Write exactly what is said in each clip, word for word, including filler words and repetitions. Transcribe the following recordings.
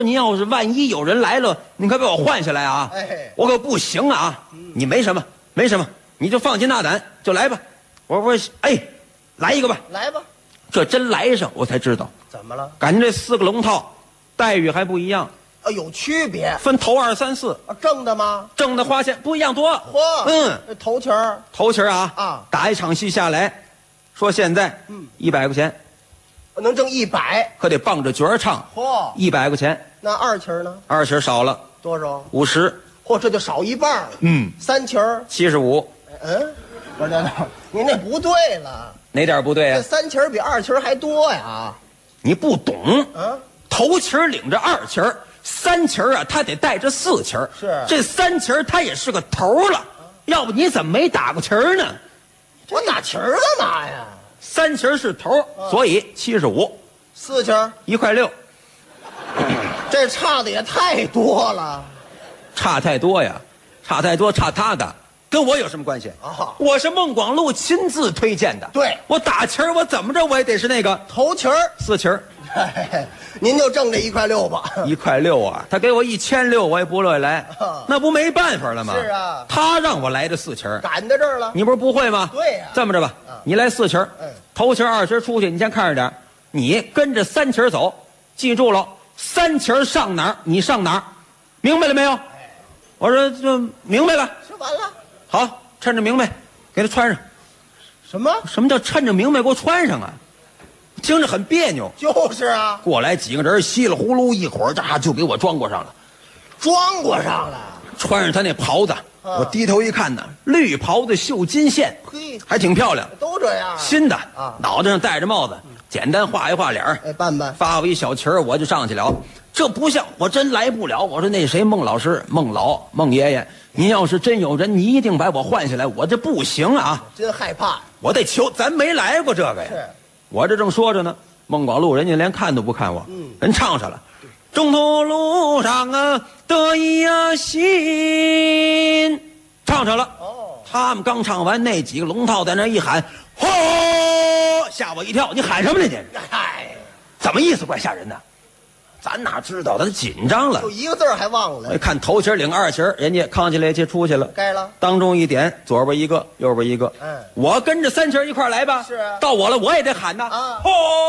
你要是万一有人来了，你可别把我换下来啊！ 哎， 我可不行啊！你没什么，没什么，你就放心大胆就来吧。我说，哎，来一个吧。 来吧。 这真来上，我才知道怎么了？ 感觉这四个龙套待遇还不一样， 啊，有区别。 分头二三四， 啊，挣的吗？ 挣的花钱不一样多。 嚯， 嗯， 这头钱儿头期啊啊， 打一场戏下来，说现在嗯一百块钱， 能挣一百。 可得傍着角儿唱， 嚯， 一百块钱， 那二钱儿呢？ 二期少了多少？ 五十， 嚯，这就少一半了。 嗯， 三钱儿， 七十五， 嗯，不是，等等，您这不对了。 哪点不对这呀？ 三钱儿比二钱儿还多呀。 你不懂， 啊， 头期儿领着二期儿，三期儿啊，他得带着四期儿。 是这三期儿他也是个头儿了，要不你怎么没打过旗儿呢？ 我打旗儿干嘛呀？ 三期儿是头儿，所以七十五， 四钱儿， 一块六， 这差的也太多了。 差太多呀，差太多，差他的，跟我有什么关系啊我是孟广禄亲自推荐的。 对我打旗儿，我怎么着我也得是那个头钱儿， 四旗儿， 嘿您就挣这一块六吧。 一块六啊，他给我一千六，我也不乐意来啊， 那不没办法了吗？ 是啊他让我来的四旗儿， 赶在这儿了。 你不是不会吗？ 对呀这么着吧啊， 你来四旗儿嗯， 头旗儿、二旗儿出去，你先看着点儿，你跟着三旗儿走，记住了，三旗儿上哪儿你上哪儿，明白了没有？我说就明白了。 说完了。 好，趁着明白，给他穿上。 什么？ 什么叫趁着明白给我穿上啊？听着很别扭。 就是啊， 过来几个人稀里呼噜，一会儿这就给我装过上了， 装过上了。 穿上他那袍子， 啊我低头一看呢，绿袍子绣金线， 嘿， 还挺漂亮， 都这样。 新的啊脑袋上戴着帽子，简单画一画脸儿， 哎，办办。 发我一小旗儿，我就上去了。这不像，我真来不了。我说那谁，孟老师、孟老、孟爷爷，您要是真有人，你一定把我换下来，我这不行啊， 真害怕。 我得求，咱没来过这个呀。 是。 我这正说着呢，孟广禄人家连看都不看我， 嗯人唱上了。中途路上啊，得意呀心，唱上了。 哦， 他们刚唱完，那几个龙套在那一喊，吼，吓我一跳。你喊什么呢？你嗨， 怎么意思？怪吓人的。咱哪知道，他紧张了就。一个字儿还忘了。 我一看头旗儿领二旗儿，人家扛起来去出去了。 该了。 当中一点，左边一个，右边一个。 嗯我跟着三旗儿一块儿来吧。 是啊到我了，我也得喊呐。 啊吼！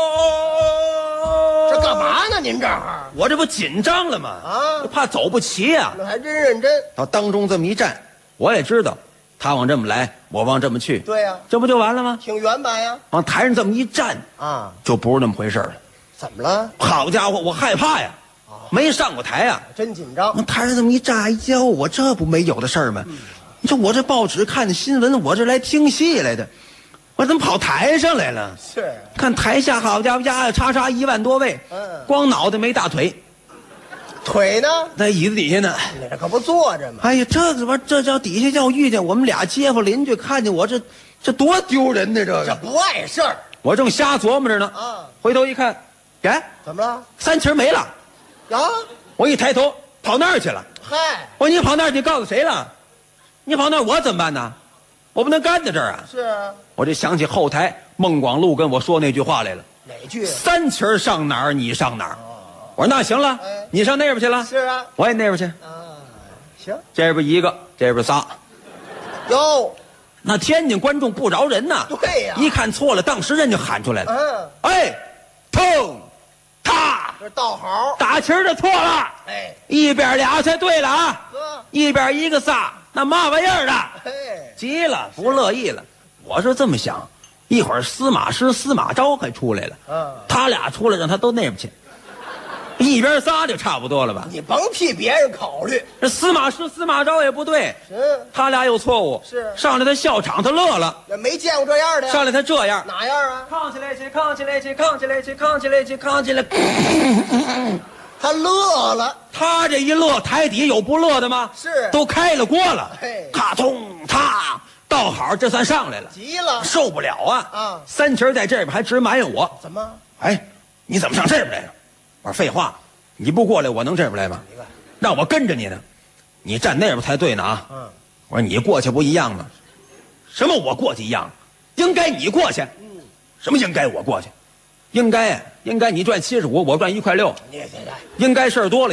这干嘛呢？您这儿我这不紧张了吗？ 啊怕走不齐呀、 那还真认真。 到当中这么一站，我也知道，他往这么来，我往这么去， 对呀、 这不就完了吗？ 挺圆满呀。 往台上这么一站， 啊， 就不是那么回事了。 怎么了？ 好家伙，我害怕呀，没上过台呀。 真紧张。 往台上这么一站一叫，我这不没有的事儿吗？你说我这报纸看的新闻，我这来听戏来的，我怎么跑台上来了？ 是。 看台下，好家伙，呀呀叉叉一万多位， 嗯光脑袋没大腿， 腿呢？ 在椅子底下呢。 你这可不坐着吗？ 哎呀，这怎么这叫底下要遇见我们俩街坊邻居看见我这这多丢人呢？这个这不碍事儿我正瞎琢磨着呢， 啊。 回头一看，哎， 怎么了？ 三旗儿没了。 啊？ 我一抬头跑那儿去了。 嗨， 我说你跑那儿去告诉谁了？你跑那儿我怎么办呢？我不能干在这儿啊！ 是啊。 我这想起后台孟广禄跟我说那句话来了： 哪句？ 三旗儿上哪儿你上哪儿。我说那行了哎， 你上那边去了， 是啊。 我也那边去。 啊，行。 这边一个，这边仨。 哟， 那天津观众不饶人呐！ 对呀一看错了，当时人就喊出来了。 嗯， 哎，通，他这倒好。 打旗儿的错了， 哎， 一边俩才对了啊， 呵， 一边一个仨，那嘛玩意儿的？ 嘿， 急了，不乐意了。我是这么想，一会儿司马师、司马昭还出来了， 嗯， 他俩出来让他都那边去，一边仨就差不多了吧？ 你甭替别人考虑。 这司马师、司马昭也不对， 嗯， 他俩有错误。 是上来他笑场，他乐了； 那没见过这样的呀。 上来他这样， 哪样啊？ 扛起来去，扛起来去，扛起来去，扛起来去，扛起来。 他乐了。 他这一乐，台底有不乐的吗？ 是都开了锅了嘿。 咔通他倒好，这算上来了， 急了。 受不了啊！ 啊三旗儿在这边还直埋怨我， 怎么？ 哎，你怎么上这边来了？我说废话，你不过来，我能这边来吗？ 你看， 让我跟着你呢，你站那边才对呢啊！ 嗯， 我说你过去不一样吗？什么我过去一样？应该你过去。 嗯， 什么应该我过去？ 应该应该你赚七十五，我赚一块六， 你这这应该事儿多了。